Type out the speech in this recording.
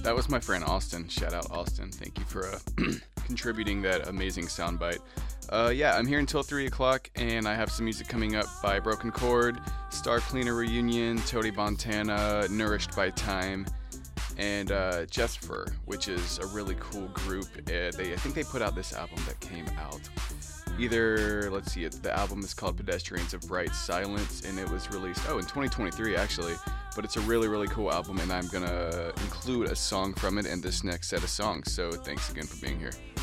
That was my friend Austin. Shout out Austin. Thank you for contributing that amazing soundbite. Yeah, I'm here until 3 o'clock, and I have some music coming up by Broken Chord, Star Cleaner Reunion, Tony Montana, Nourished by Time, and Jesper, which is a really cool group. I think they put out this album that came out. Let's see, the album is called Pedestrians of Bright Silence, and it was released, in 2023 actually, but it's a really, really cool album, and I'm gonna include a song from it in this next set of songs, so thanks again for being here.